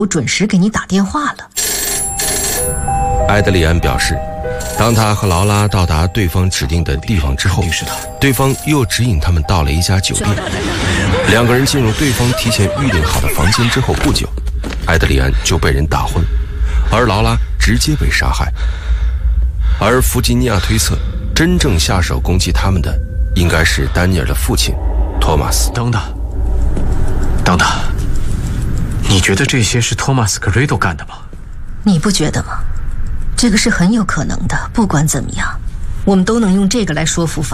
我准时给你打电话了。 埃德里安表示，当他和劳拉到达对方指定的地方之后，对方又指引他们到了一家酒店。两个人进入对方提前预定好的房间之后不久，埃德里安就被人打昏，而劳拉直接被杀害。而弗吉尼亚推测，真正下手攻击他们的应该是丹尼尔的父亲托马斯。 等等，你觉得这些是托马斯·格瑞多干的吗？ 你不觉得吗？这个是很有可能的。不管怎么样，我们都能用这个来说服法